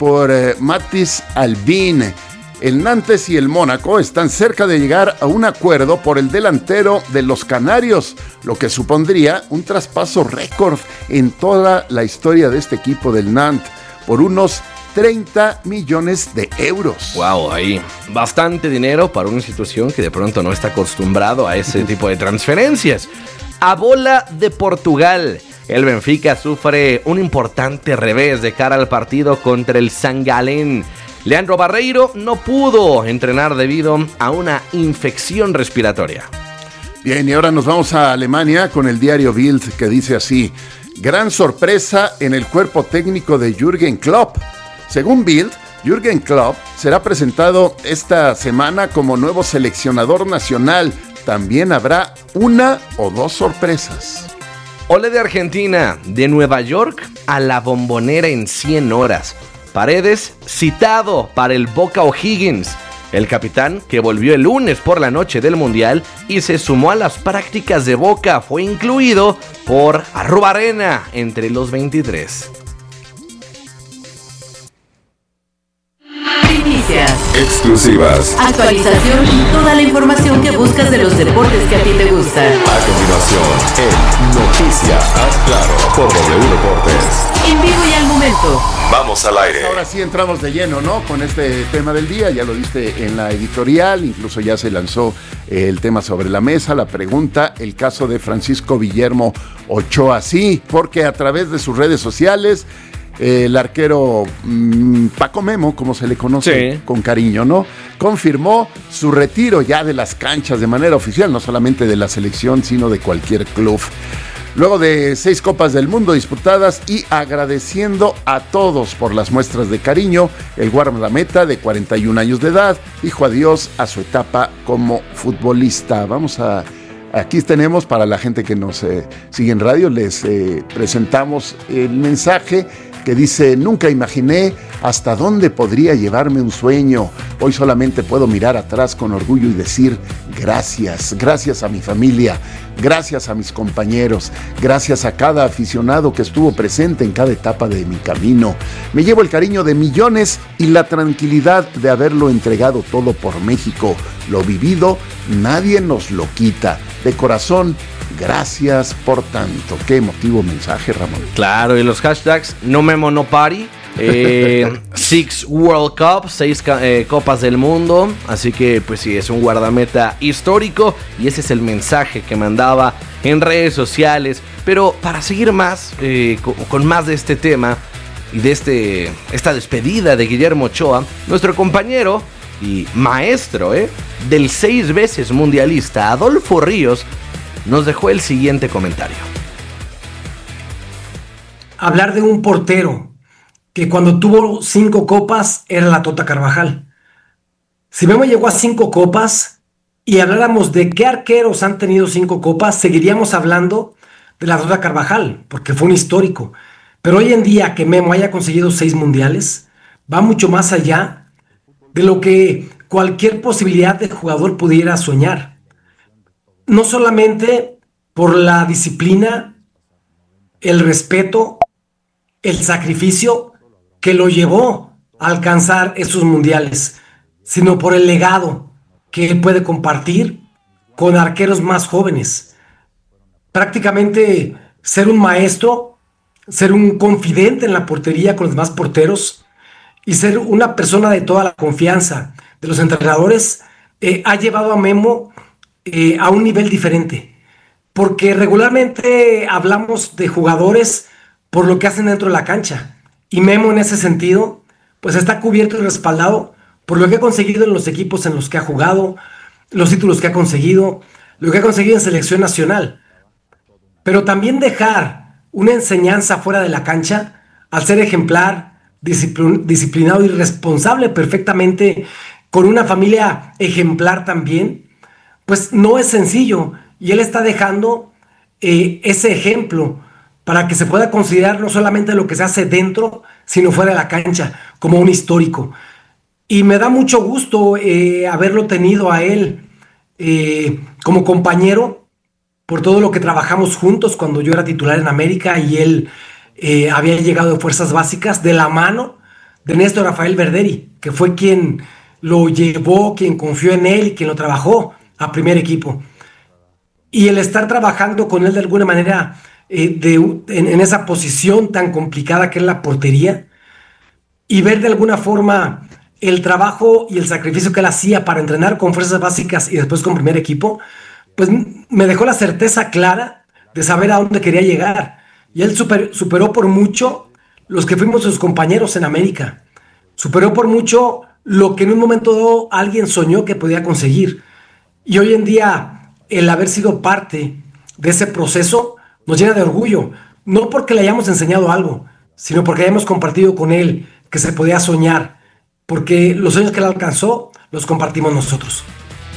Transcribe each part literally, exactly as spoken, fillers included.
por eh, Mathis Albin. El Nantes y el Mónaco están cerca de llegar a un acuerdo por el delantero de los Canarios, lo que supondría un traspaso récord en toda la historia de este equipo del Nantes, por unos treinta millones de euros. Wow, ahí bastante dinero para una institución que de pronto no está acostumbrado a ese tipo de transferencias. A bola de Portugal, el Benfica sufre un importante revés de cara al partido contra el San Gallen. Leandro Barreiro no pudo entrenar debido a una infección respiratoria. Bien, y ahora nos vamos a Alemania con el diario Bild, que dice así: gran sorpresa en el cuerpo técnico de Jürgen Klopp. Según Bild, Jürgen Klopp será presentado esta semana como nuevo seleccionador nacional. También habrá una o dos sorpresas. Ole de Argentina, de Nueva York a la Bombonera en cien horas. Paredes citado para el Boca O'Higgins, el capitán que volvió el lunes por la noche del Mundial y se sumó a las prácticas de Boca, fue incluido por Arrubarena entre los veintitrés. Noticias exclusivas, actualización y toda la información que buscas de los deportes que a ti te gustan. A continuación, en Noticias Haz Claro por W Deportes. En vivo y al momento. Vamos al aire. Ahora sí entramos de lleno, ¿no? Con este tema del día, ya lo viste en la editorial, incluso ya se lanzó el tema sobre la mesa, la pregunta, el caso de Francisco Guillermo Ochoa, sí, porque a través de sus redes sociales, eh, el arquero mmm, Paco Memo, como se le conoce sí. con cariño, ¿no? Confirmó su retiro ya de las canchas de manera oficial, no solamente de la selección, sino de cualquier club. Luego de seis Copas del Mundo disputadas y agradeciendo a todos por las muestras de cariño, el guardameta de cuarenta y un años de edad dijo adiós a su etapa como futbolista. Vamos a... Aquí tenemos, para la gente que nos eh, sigue en radio, les eh, presentamos el mensaje que dice: nunca imaginé hasta dónde podría llevarme un sueño. Hoy solamente puedo mirar atrás con orgullo y decir gracias, gracias a mi familia, gracias a mis compañeros, gracias a cada aficionado que estuvo presente en cada etapa de mi camino. Me llevo el cariño de millones y la tranquilidad de haberlo entregado todo por México. Lo vivido, nadie nos lo quita. De corazón, gracias por tanto. Qué emotivo mensaje, Ramón. Claro, y los hashtags no memo no party, eh, Six World Cup, seis eh, Copas del Mundo. Así que pues sí, es un guardameta histórico y ese es el mensaje que mandaba en redes sociales. Pero para seguir más, eh, con, con más de este tema y de este esta despedida de Guillermo Ochoa, nuestro compañero y maestro eh, del seis veces mundialista Adolfo Ríos nos dejó el siguiente comentario. Hablar de un portero que cuando tuvo cinco copas era la Tota Carvajal. Si Memo llegó a cinco copas y habláramos de qué arqueros han tenido cinco copas, seguiríamos hablando de la Tota Carvajal, porque fue un histórico. Pero hoy en día que Memo haya conseguido seis mundiales, va mucho más allá de lo que cualquier posibilidad de jugador pudiera soñar. No solamente por la disciplina, el respeto, el sacrificio que lo llevó a alcanzar esos mundiales, sino por el legado que él puede compartir con arqueros más jóvenes. Prácticamente ser un maestro, ser un confidente en la portería con los demás porteros y ser una persona de toda la confianza de los entrenadores, eh, ha llevado a Memo eh, a un nivel diferente. Porque regularmente hablamos de jugadores por lo que hacen dentro de la cancha. Y Memo en ese sentido, pues está cubierto y respaldado por lo que ha conseguido en los equipos en los que ha jugado, los títulos que ha conseguido, lo que ha conseguido en selección nacional. Pero también dejar una enseñanza fuera de la cancha, al ser ejemplar, disciplinado y responsable perfectamente, con una familia ejemplar también, pues no es sencillo, y él está dejando eh, ese ejemplo para que se pueda considerar no solamente lo que se hace dentro, sino fuera de la cancha, como un histórico. Y me da mucho gusto eh, haberlo tenido a él eh, como compañero, por todo lo que trabajamos juntos cuando yo era titular en América y él Eh, había llegado de fuerzas básicas de la mano de Néstor Rafael Verderi, que fue quien lo llevó, quien confió en él y quien lo trabajó a primer equipo. Y el estar trabajando con él de alguna manera eh, de, en, en esa posición tan complicada que es la portería, y ver de alguna forma el trabajo y el sacrificio que él hacía para entrenar con fuerzas básicas y después con primer equipo, pues me dejó la certeza clara de saber a dónde quería llegar. Y él super, superó por mucho los que fuimos sus compañeros en América. Superó por mucho lo que en un momento dado alguien soñó que podía conseguir. Y hoy en día, el haber sido parte de ese proceso nos llena de orgullo. No porque le hayamos enseñado algo, sino porque hayamos compartido con él que se podía soñar. Porque los sueños que él alcanzó los compartimos nosotros.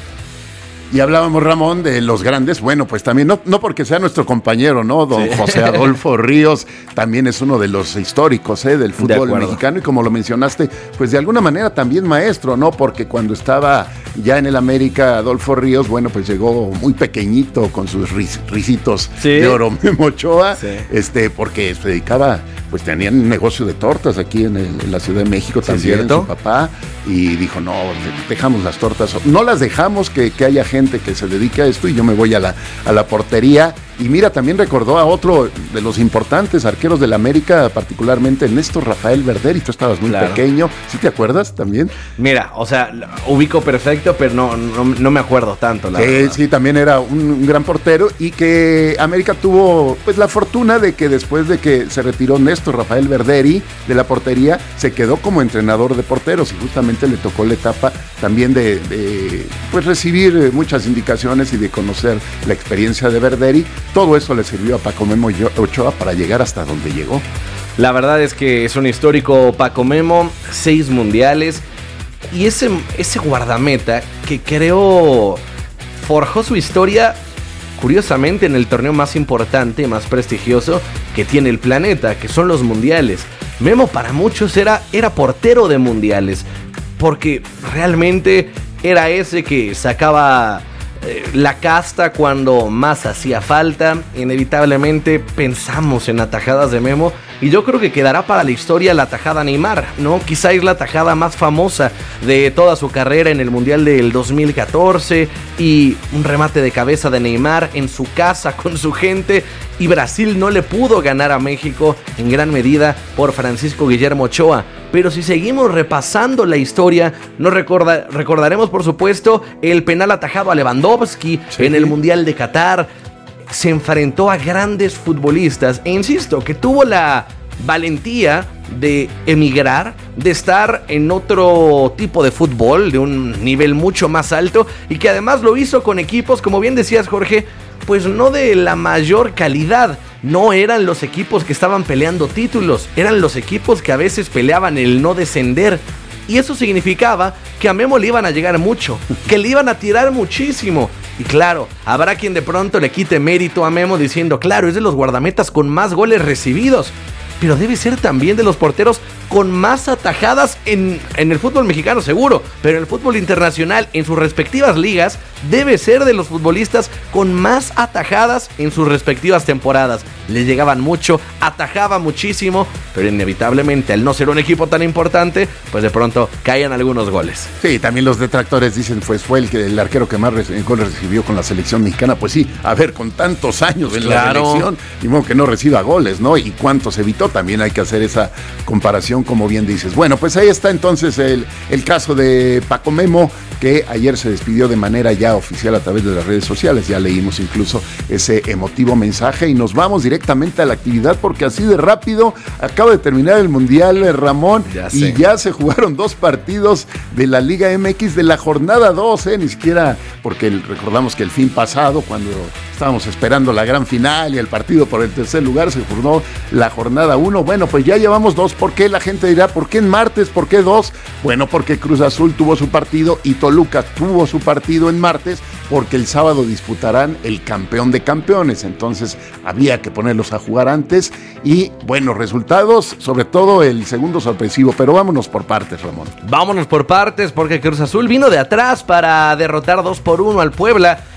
Y hablábamos, Ramón, de los grandes. Bueno, pues también, no, no porque sea nuestro compañero, ¿no? Don sí. José Adolfo Ríos también es uno de los históricos, ¿eh? Del fútbol mexicano. Y como lo mencionaste, pues de alguna manera también maestro, ¿no? Porque cuando estaba ya en el América, Adolfo Ríos, bueno, pues llegó muy pequeñito con sus ris, risitos ¿Sí? de oro Memo Ochoa, sí. este, porque se dedicaba, pues tenían un negocio de tortas aquí en, el, en la Ciudad de México ¿Sí, también, ¿cierto? Su papá, y dijo, no, dejamos las tortas, no las dejamos que, que haya gente que se dedique a esto y yo me voy a la, a la portería. Y mira, también recordó a otro de los importantes arqueros de la América, particularmente Néstor Rafael Verderi. Tú estabas muy claro. pequeño, ¿sí te acuerdas también? Mira, o sea, ubico perfecto, pero no, no, no me acuerdo tanto, la sí, verdad. Sí, también era un, un gran portero y que América tuvo pues la fortuna de que después de que se retiró Néstor Rafael Verderi de la portería, se quedó como entrenador de porteros y justamente le tocó la etapa también de, de pues recibir muchas indicaciones y de conocer la experiencia de Verderi. Todo eso le sirvió a Paco Memo Ochoa para llegar hasta donde llegó. La verdad es que es un histórico Paco Memo, seis mundiales, y ese, ese guardameta que creo forjó su historia, curiosamente, en el torneo más importante, más prestigioso que tiene el planeta, que son los mundiales. Memo para muchos era, era portero de mundiales, porque realmente era ese que sacaba la casta cuando más hacía falta. Inevitablemente pensamos en atajadas de Memo y yo creo que quedará para la historia la atajada Neymar, ¿no? Quizá es la atajada más famosa de toda su carrera en el Mundial del dos mil catorce y un remate de cabeza de Neymar en su casa con su gente, y Brasil no le pudo ganar a México en gran medida por Francisco Guillermo Ochoa. Pero si seguimos repasando la historia, nos recorda, recordaremos por supuesto el penal atajado a Lewandowski sí. en el Mundial de Qatar. Se enfrentó a grandes futbolistas e insisto que tuvo la valentía de emigrar, de estar en otro tipo de fútbol, de un nivel mucho más alto, y que además lo hizo con equipos, como bien decías, Jorge, pues no de la mayor calidad. No eran los equipos que estaban peleando títulos, eran los equipos que a veces peleaban el no descender. Y eso significaba que a Memo le iban a llegar mucho, que le iban a tirar muchísimo. Y claro, habrá quien de pronto le quite mérito a Memo diciendo, claro, es de los guardametas con más goles recibidos, pero debe ser también de los porteros con más atajadas en, en el fútbol mexicano seguro, pero en el fútbol internacional, en sus respectivas ligas, debe ser de los futbolistas con más atajadas en sus respectivas temporadas. Le llegaban mucho, atajaba muchísimo, pero inevitablemente al no ser un equipo tan importante, pues de pronto caían algunos goles. Sí, también los detractores dicen, pues fue el, que, el arquero que más goles recibió con la selección mexicana. Pues sí, a ver, con tantos años en claro. la selección, y modo que no reciba goles, ¿no? Y cuántos evitó, también hay que hacer esa comparación, como bien dices. Bueno, pues ahí está entonces el, el caso de Paco Memo, que ayer se despidió de manera ya oficial a través de las redes sociales. Ya leímos incluso ese emotivo mensaje y nos vamos directamente a la actividad porque así de rápido acaba de terminar el Mundial, Ramón, ya y ya se jugaron dos partidos de la Liga M X de la jornada dos, ¿eh? Ni siquiera, porque el, recordamos que el fin pasado, cuando estábamos esperando la gran final y el partido por el tercer lugar, se jugó la jornada uno. Bueno, pues ya llevamos dos. ¿Por qué? La gente dirá, ¿por qué en martes? ¿Por qué dos? Bueno, porque Cruz Azul tuvo su partido y Toluca tuvo su partido en martes, porque el sábado disputarán el campeón de campeones. Entonces había que ponerlos a jugar antes y buenos resultados, sobre todo el segundo sorpresivo. Pero vámonos por partes, Ramón. Vámonos por partes, porque Cruz Azul vino de atrás para derrotar dos por uno al Puebla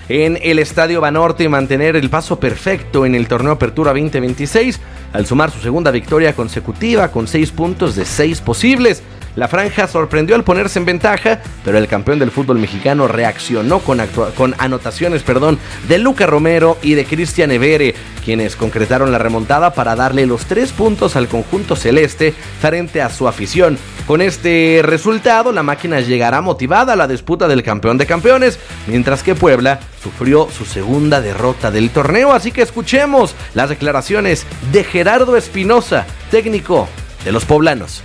en el Estadio Banorte y mantener el paso perfecto en el torneo Apertura veinte veintiséis al sumar su segunda victoria consecutiva con seis puntos de seis posibles. La franja sorprendió al ponerse en ventaja, pero el campeón del fútbol mexicano reaccionó con, actua- con anotaciones perdón, de Luca Romero y de Cristian Evere, quienes concretaron la remontada para darle los tres puntos al conjunto celeste frente a su afición. Con este resultado, la máquina llegará motivada a la disputa del campeón de campeones, mientras que Puebla sufrió su segunda derrota del torneo. Así que escuchemos las declaraciones de Gerardo Espinosa, técnico de los poblanos.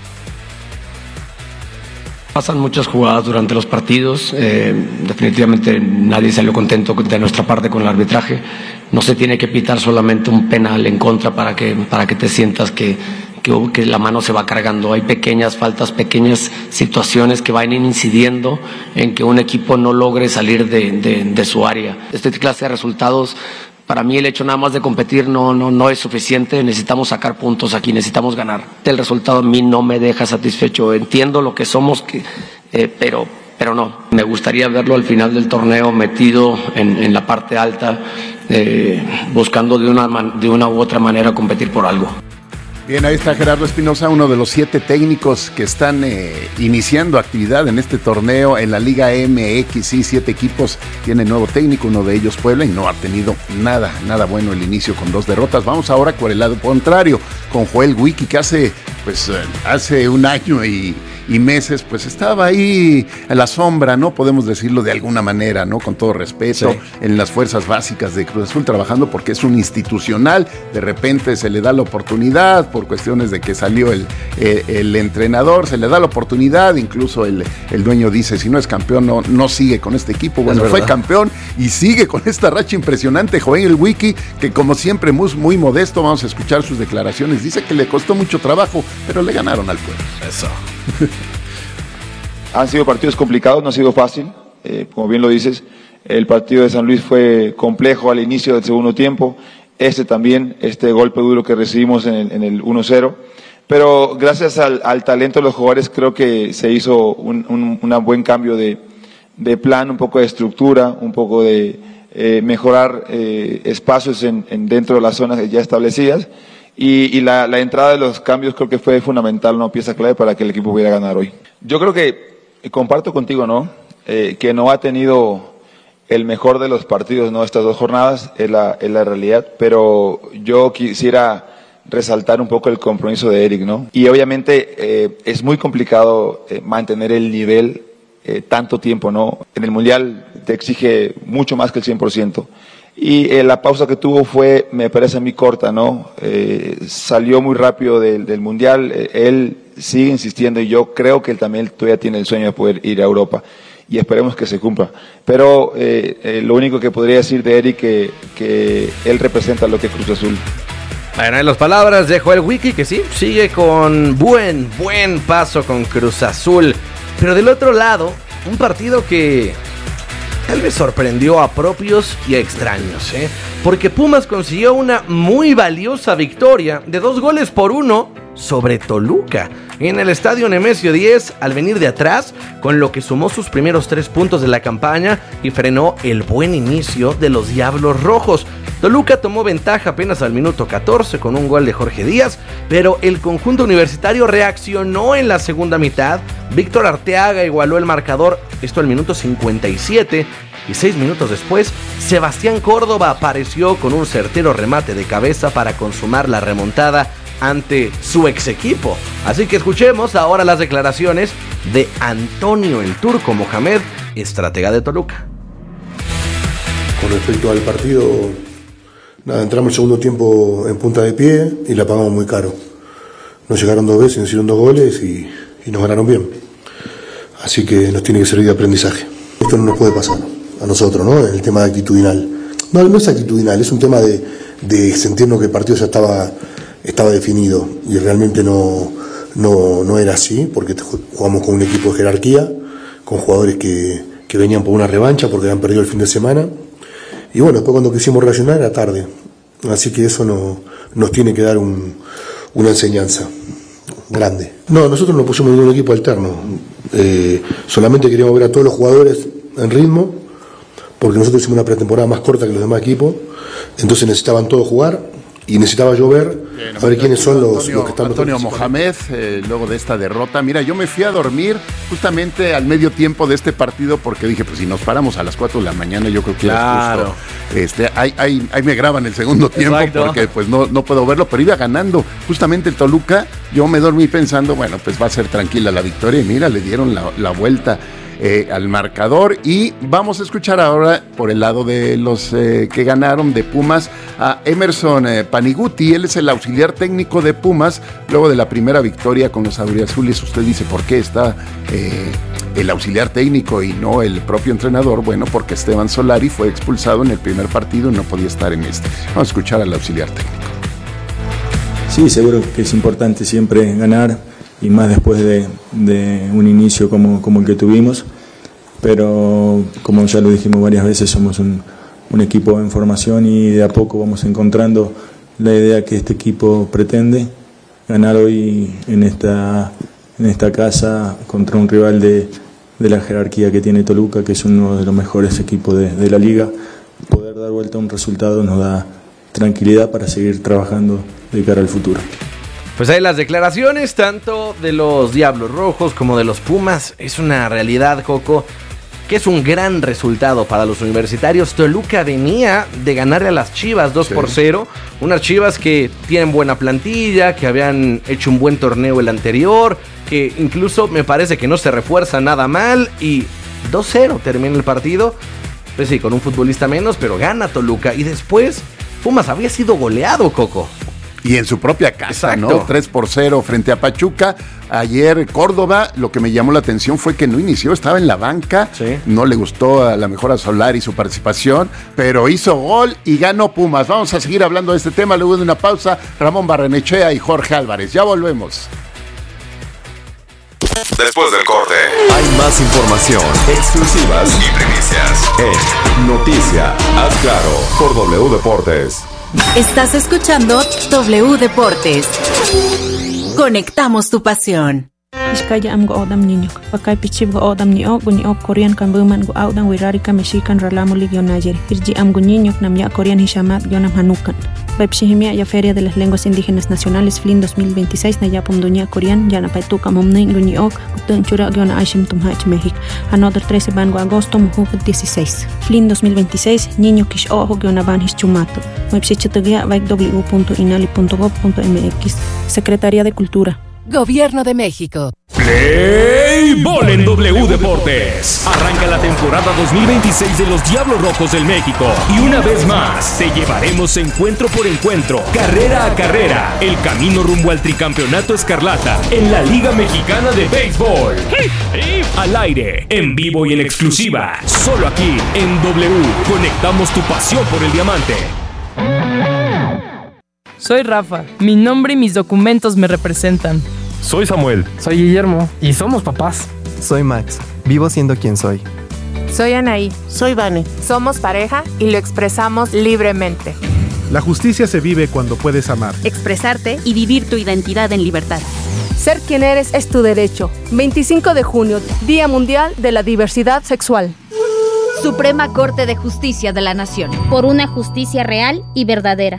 Pasan muchas jugadas durante los partidos, eh, definitivamente nadie salió contento de nuestra parte con el arbitraje. No se tiene que pitar solamente un penal en contra para que, para que te sientas que, que, que la mano se va cargando. Hay pequeñas faltas, pequeñas situaciones que van incidiendo en que un equipo no logre salir de, de, de su área. Este clase de resultados, para mí el hecho nada más de competir no, no, no es suficiente, necesitamos sacar puntos aquí, necesitamos ganar. El resultado a mí no me deja satisfecho, entiendo lo que somos, que, eh, pero, pero no. Me gustaría verlo al final del torneo metido en, en la parte alta, eh, buscando de una, de una u otra manera competir por algo. Bien, ahí está Gerardo Espinosa, uno de los siete técnicos que están eh, iniciando actividad en este torneo en la Liga M X. Sí, siete equipos tienen nuevo técnico, uno de ellos Puebla, y no ha tenido nada, nada bueno el inicio con dos derrotas. Vamos ahora por el lado contrario, con Joel Wiki, que hace, pues, hace un año y, y meses, pues estaba ahí a la sombra, ¿no? Podemos decirlo de alguna manera, ¿no? Con todo respeto, sí, en las fuerzas básicas de Cruz Azul trabajando, porque es un institucional. De repente se le da la oportunidad por cuestiones de que salió el, el, el entrenador, se le da la oportunidad, incluso el, el dueño dice, si no es campeón, no, no sigue con este equipo. Bueno, fue campeón y sigue con esta racha impresionante. Joel Wiki, que como siempre muy, muy modesto, vamos a escuchar sus declaraciones, dice que le costó mucho trabajo, pero le ganaron al Puebla. Eso. Han sido partidos complicados, no ha sido fácil, eh, como bien lo dices. El partido de San Luis fue complejo al inicio del segundo tiempo, este también, este golpe duro que recibimos en el, en el uno cero, pero gracias al, al talento de los jugadores creo que se hizo un, un, un buen cambio de, de plan, un poco de estructura, un poco de eh, mejorar eh, espacios en, en dentro de las zonas ya establecidas. Y, y la, la entrada de los cambios creo que fue fundamental, una pieza clave para que el equipo pudiera ganar hoy. Yo creo que, comparto contigo, ¿no? Eh, que no ha tenido el mejor de los partidos, ¿no? Estas dos jornadas, es la, es la realidad, pero yo quisiera resaltar un poco el compromiso de Eric, ¿no? Y obviamente eh, es muy complicado eh, mantener el nivel eh, tanto tiempo, ¿no? En el Mundial te exige mucho más que el cien por ciento. Y eh, la pausa que tuvo fue, me parece a mí, corta, ¿no? Eh, salió muy rápido del, del Mundial, eh, él sigue insistiendo y yo creo que él también todavía tiene el sueño de poder ir a Europa y esperemos que se cumpla. Pero eh, eh, lo único que podría decir de Eric que, que él representa lo que es Cruz Azul. Bueno, en las palabras de Joel Wiki, que sí, sigue con buen, buen paso con Cruz Azul. Pero del otro lado, un partido que tal vez sorprendió a propios y a extraños, ¿eh? Porque Pumas consiguió una muy valiosa victoria de dos goles por uno sobre Toluca en el Estadio Nemesio diez al venir de atrás, con lo que sumó sus primeros tres puntos de la campaña y frenó el buen inicio de los Diablos Rojos. Toluca tomó ventaja apenas al minuto catorce con un gol de Jorge Díaz, pero el conjunto universitario reaccionó en la segunda mitad. Víctor Arteaga igualó el marcador, esto al minuto cincuenta y siete, y seis minutos después, Sebastián Córdoba apareció con un certero remate de cabeza para consumar la remontada ante su ex equipo. Así que escuchemos ahora las declaraciones de Antonio el Turco Mohamed, estratega de Toluca. Con respecto al partido, nada, entramos el segundo tiempo en punta de pie y la pagamos muy caro. Nos llegaron dos veces, nos hicieron dos goles y, y nos ganaron bien. Así que nos tiene que servir de aprendizaje. Esto no nos puede pasar a nosotros, ¿no? El tema de actitudinal. No, no es actitudinal, es un tema de, de sentirnos que el partido ya estaba, estaba definido y realmente no, no, no era así, porque jugamos con un equipo de jerarquía, con jugadores que, que venían por una revancha porque habían perdido el fin de semana. Y bueno, después cuando quisimos reaccionar era tarde. Así que eso no, nos tiene que dar un, una enseñanza grande. No, nosotros no pusimos ningún equipo alterno. Eh, solamente queríamos ver a todos los jugadores en ritmo, porque nosotros hicimos una pretemporada más corta que los demás equipos, entonces necesitaban todos jugar y necesitaba yo ver Bien, a ver quiénes son los, Antonio, los que están Antonio Mohamed, eh, luego de esta derrota. Mira, yo me fui a dormir justamente al medio tiempo de este partido porque dije, pues si nos paramos a las cuatro de la mañana, yo creo que claro. es justo. Este, ahí, ahí, ahí me graban el segundo tiempo. Exacto. Porque pues no, no puedo verlo, pero iba ganando justamente el Toluca. Yo me dormí pensando, bueno, pues va a ser tranquila la victoria y mira, le dieron la, la vuelta. Eh, al marcador y vamos a escuchar ahora por el lado de los eh, que ganaron de Pumas a Emerson eh, Paniguti. Él es el auxiliar técnico de Pumas luego de la primera victoria con los auriazules. Usted dice, ¿por qué está eh, el auxiliar técnico y no el propio entrenador? Bueno, porque Esteban Solari fue expulsado en el primer partido y no podía estar en este. Vamos a escuchar al auxiliar técnico. Sí, seguro que es importante siempre ganar y más después de, de un inicio como, como el que tuvimos, pero como ya lo dijimos varias veces, somos un, un equipo en formación y de a poco vamos encontrando la idea que este equipo pretende, ganar hoy en esta, en esta casa contra un rival de, de la jerarquía que tiene Toluca, que es uno de los mejores equipos de, de la liga. Poder dar vuelta a un resultado nos da tranquilidad para seguir trabajando de cara al futuro. Pues hay las declaraciones tanto de los Diablos Rojos como de los Pumas. Es una realidad, Coco, que es un gran resultado para los universitarios. Toluca venía de ganarle a las Chivas dos por cero. Unas Chivas que tienen buena plantilla, que habían hecho un buen torneo el anterior, que incluso me parece que no se refuerza nada mal. Y dos cero termina el partido. Pues sí, con un futbolista menos, pero gana Toluca. Y después Pumas había sido goleado, Coco. Y en su propia casa, Exacto. ¿no? tres por cero frente a Pachuca. Ayer Córdoba, lo que me llamó la atención fue que no inició, estaba en la banca. Sí. No le gustó a la mejor a Solari su participación, pero hizo gol y ganó Pumas. Vamos a seguir hablando de este tema luego de una pausa. Ramón Barrenechea y Jorge Álvarez. Ya volvemos. Después del corte, hay más información, exclusivas y primicias en Noticia Haz Claro por W Deportes. Estás escuchando W Deportes. Conectamos tu pasión. Iskaya am go odam niño, pakai pichib go odam niño, go niño Korean kan buman go audan wirari ka mexican ralamo lig yonayer. Irji am go niño nam ya Korean hishamat yonam hanukan. Bepshihimia ya Feria de las Lenguas Indígenas Nacionales F L I N dos mil veintiséis na ya pomdunia Korean ya na paituka momne go niño, utun chura yona aishim tumhach México. Another trece ban go agosto mujuk dieciséis. F L I N dos mil veintiséis niño kish ojo yona ban his chumato. Website vai w punto inali punto gov punto m x. Secretaría de Cultura. Gobierno de México. Play Ball en W Deportes. Arranca la temporada dos mil veintiséis de los Diablos Rojos del México. Y una vez más, te llevaremos encuentro por encuentro, carrera a carrera, el camino rumbo al tricampeonato escarlata en la Liga Mexicana de Béisbol. Al aire, en vivo y en exclusiva, solo aquí en W. Conectamos tu pasión por el diamante. Soy Rafa, mi nombre y mis documentos me representan. Soy Samuel. Soy Guillermo y somos papás. Soy Max, vivo siendo quien soy. Soy Anaí. Soy Vane. Somos pareja y lo expresamos libremente. La justicia se vive cuando puedes amar, expresarte y vivir tu identidad en libertad. Ser quien eres es tu derecho. veinticinco de junio, Día Mundial de la Diversidad Sexual. Suprema Corte de Justicia de la Nación. Por una justicia real y verdadera.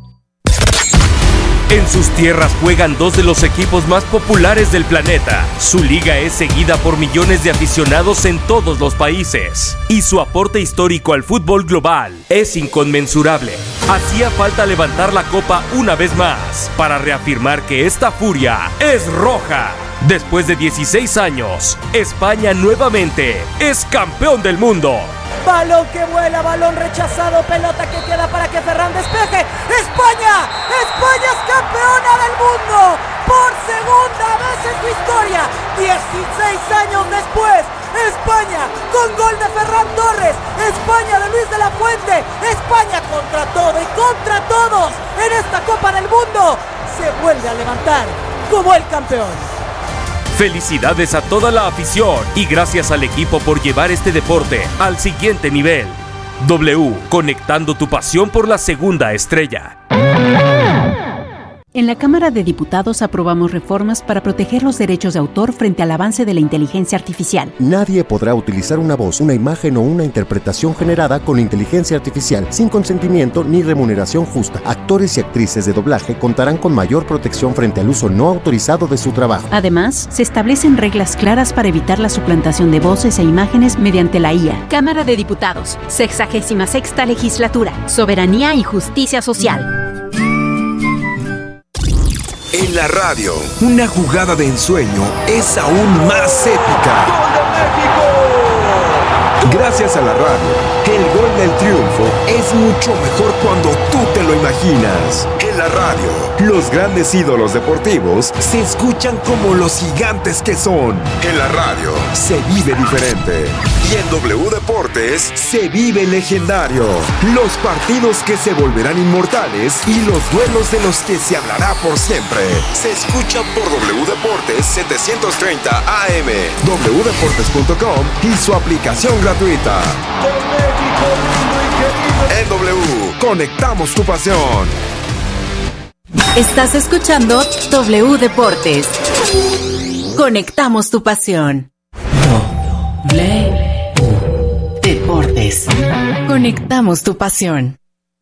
En sus tierras juegan dos de los equipos más populares del planeta. Su liga es seguida por millones de aficionados en todos los países. Y su aporte histórico al fútbol global es inconmensurable. Hacía falta levantar la copa una vez más para reafirmar que esta furia es roja. Después de dieciséis años, España nuevamente es campeón del mundo. Balón que vuela, balón rechazado, pelota que queda para que Ferran despeje. ¡España! ¡España es campeona del mundo! Por segunda vez en su historia, dieciséis años después, España con gol de Ferran Torres, España de Luis de la Fuente, España contra todo y contra todos en esta Copa del Mundo se vuelve a levantar como el campeón. Felicidades a toda la afición y gracias al equipo por llevar este deporte al siguiente nivel. W, conectando tu pasión por la segunda estrella. En la Cámara de Diputados aprobamos reformas para proteger los derechos de autor frente al avance de la inteligencia artificial. Nadie podrá utilizar una voz, una imagen o una interpretación generada con inteligencia artificial sin consentimiento ni remuneración justa. Actores y actrices de doblaje contarán con mayor protección frente al uso no autorizado de su trabajo. Además, se establecen reglas claras para evitar la suplantación de voces e imágenes mediante la I A. Cámara de Diputados, sexagésima sexta legislatura, soberanía y justicia social. En la radio, una jugada de ensueño es aún más épica. Gracias a la radio, el gol del triunfo es mucho mejor cuando tú te lo imaginas. En la radio, los grandes ídolos deportivos se escuchan como los gigantes que son. En la radio, se vive diferente. Y en W Deportes, se vive legendario. Los partidos que se volverán inmortales y los duelos de los que se hablará por siempre. Se escuchan por W Deportes setecientos treinta A M, doble u deportes punto com y su aplicación gratuita. En W, conectamos tu pasión. Estás escuchando W Deportes. Conectamos tu pasión. W Deportes. Conectamos tu pasión.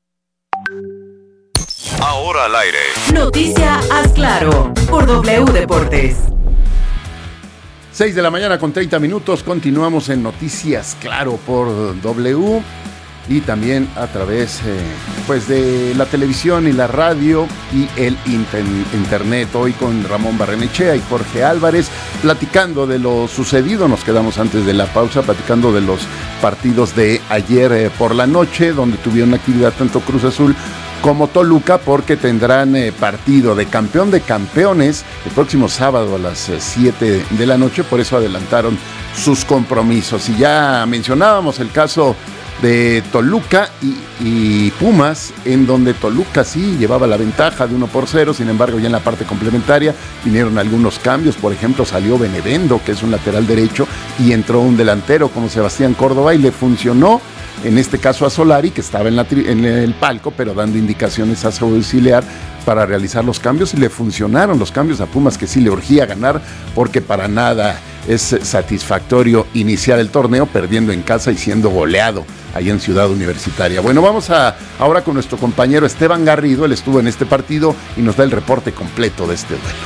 Ahora al aire. Noticia Haz Claro por W Deportes. seis de la mañana con treinta minutos, continuamos en Noticias Claro por W y también a través eh, pues de la televisión y la radio y el inter- internet. Hoy con Ramón Barrenechea y Jorge Álvarez platicando de lo sucedido. Nos quedamos antes de la pausa platicando de los partidos de ayer eh, por la noche, donde tuvieron actividad tanto Cruz Azul como Toluca, porque tendrán eh, partido de campeón de campeones el próximo sábado a las eh, siete de la noche, por eso adelantaron sus compromisos. Y ya mencionábamos el caso de Toluca y, y Pumas, en donde Toluca sí llevaba la ventaja de uno por cero, sin embargo ya en la parte complementaria vinieron algunos cambios. Por ejemplo, salió Benevendo, que es un lateral derecho, y entró un delantero como Sebastián Córdoba y le funcionó. En este caso a Solari, que estaba en, la tri- en el palco, pero dando indicaciones a su auxiliar para realizar los cambios, y le funcionaron los cambios a Pumas, que sí le urgía ganar, porque para nada es satisfactorio iniciar el torneo perdiendo en casa y siendo goleado allá en Ciudad Universitaria. Bueno, vamos a ahora con nuestro compañero Esteban Garrido. Él estuvo en este partido y nos da el reporte completo de este duelo.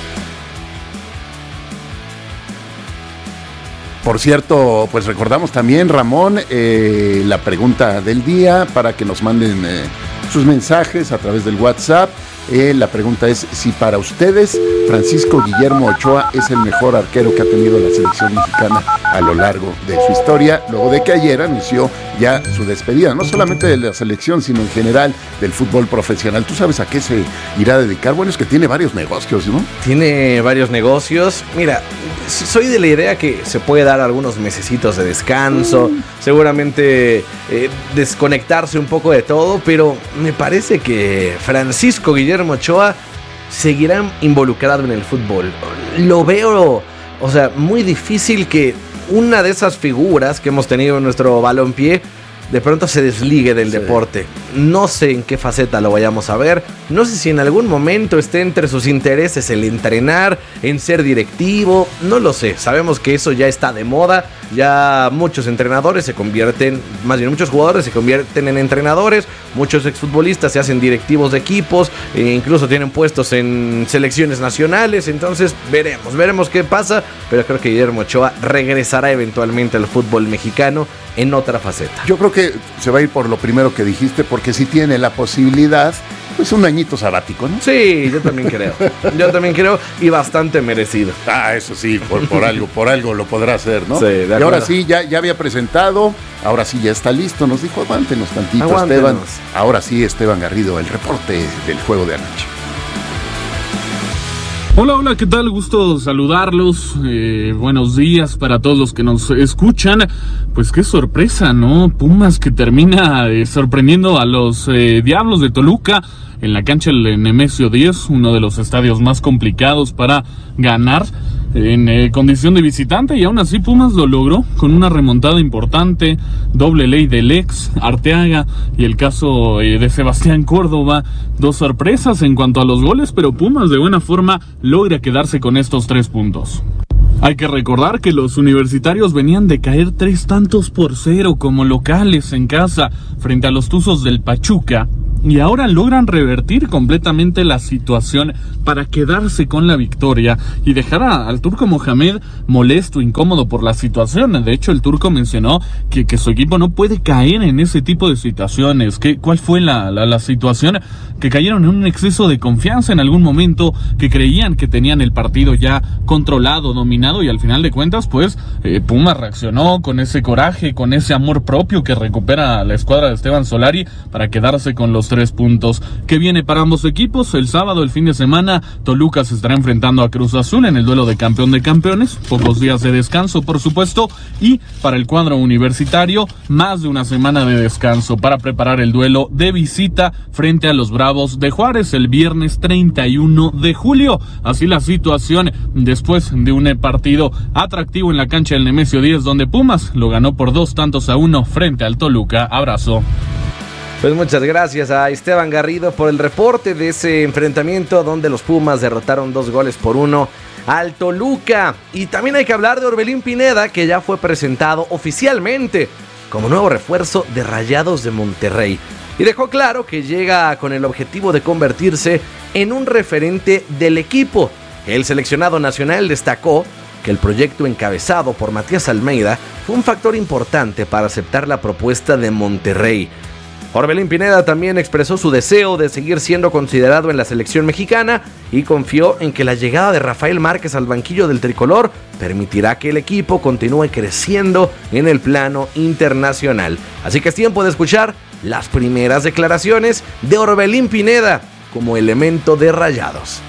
Por cierto, pues recordamos también, Ramón, eh, la pregunta del día para que nos manden eh, sus mensajes a través del WhatsApp. Eh, la pregunta es si para ustedes Francisco Guillermo Ochoa es el mejor arquero que ha tenido la selección mexicana a lo largo de su historia, luego de que ayer anunció ya su despedida, no solamente de la selección, sino en general del fútbol profesional. ¿Tú sabes a qué se irá a dedicar? Bueno, es que tiene varios negocios, ¿no? Tiene varios negocios. Mira, soy de la idea que se puede dar algunos mesecitos de descanso, mm. seguramente eh, desconectarse un poco de todo, pero me parece que Francisco Guillermo Ochoa seguirá involucrado en el fútbol. Lo veo, o sea, muy difícil que una de esas figuras que hemos tenido en nuestro balompié de pronto se desligue del sí. deporte. No sé en qué faceta lo vayamos a ver. No sé si en algún momento esté entre sus intereses el entrenar, en ser directivo. No lo sé. Sabemos que eso ya está de moda. Ya muchos entrenadores se convierten, más bien muchos jugadores se convierten en entrenadores. Muchos exfutbolistas se hacen directivos de equipos. E incluso tienen puestos en selecciones nacionales. Entonces veremos, veremos qué pasa. Pero creo que Guillermo Ochoa regresará eventualmente al fútbol mexicano en otra faceta. Yo creo que se va a ir por lo primero que dijiste, porque si tiene la posibilidad, pues un añito sabático, ¿no? Sí, yo también creo. Yo también creo, y bastante merecido. Ah, eso sí, por, por algo, por algo lo podrá hacer, ¿no? Sí, de acuerdo. Y ahora sí, ya, ya había presentado, ahora sí ya está listo. Nos dijo, aguántenos tantito, Aguántenos. Esteban. Ahora sí, Esteban Garrido, el reporte del juego de anoche. Hola, hola, ¿qué tal? Gusto saludarlos. Eh, buenos días para todos los que nos escuchan. Pues qué sorpresa, ¿no? Pumas que termina eh, sorprendiendo a los eh, Diablos de Toluca en la cancha del Nemesio diez, uno de los estadios más complicados para ganar. en eh, condición de visitante, y aún así Pumas lo logró con una remontada importante, doble ley del ex, Arteaga y el caso eh, de Sebastián Córdoba, dos sorpresas en cuanto a los goles, pero Pumas de buena forma logra quedarse con estos tres puntos. Hay que recordar que los universitarios venían de caer tres tantos por cero como locales en casa frente a los Tuzos del Pachuca, y ahora logran revertir completamente la situación para quedarse con la victoria y dejar a, al Turco Mohamed molesto, incómodo por la situación. De hecho, el Turco mencionó que, que su equipo no puede caer en ese tipo de situaciones. ¿Qué, ¿Cuál fue la, la, la situación? Que cayeron en un exceso de confianza en algún momento, que creían que tenían el partido ya controlado, dominado, y al final de cuentas, pues, eh, Puma reaccionó con ese coraje, con ese amor propio que recupera la escuadra de Esteban Solari para quedarse con los tres puntos. ¿Qué viene para ambos equipos? El sábado, el fin de semana, Toluca se estará enfrentando a Cruz Azul en el duelo de campeón de campeones, pocos días de descanso por supuesto, y para el cuadro universitario más de una semana de descanso para preparar el duelo de visita frente a los Bravos de Juárez el viernes treinta y uno de julio. Así la situación después de un partido atractivo en la cancha del Nemesio diez, donde Pumas lo ganó por dos tantos a uno frente al Toluca. Abrazo. Pues muchas gracias a Esteban Garrido por el reporte de ese enfrentamiento donde los Pumas derrotaron dos goles por uno al Toluca. Y también hay que hablar de Orbelín Pineda, que ya fue presentado oficialmente como nuevo refuerzo de Rayados de Monterrey. Y dejó claro que llega con el objetivo de convertirse en un referente del equipo. El seleccionado nacional destacó que el proyecto encabezado por Matías Almeida fue un factor importante para aceptar la propuesta de Monterrey. Orbelín Pineda también expresó su deseo de seguir siendo considerado en la selección mexicana y confió en que la llegada de Rafael Márquez al banquillo del tricolor permitirá que el equipo continúe creciendo en el plano internacional. Así que es tiempo de escuchar las primeras declaraciones de Orbelín Pineda como elemento de Rayados.